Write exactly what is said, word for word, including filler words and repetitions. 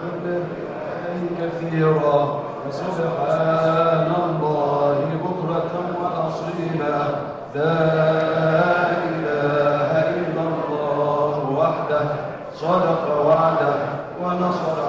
كثيرا وسبحان الله بكرة وأصيلا لا إله إلا الله وحده صدق وعده ونصر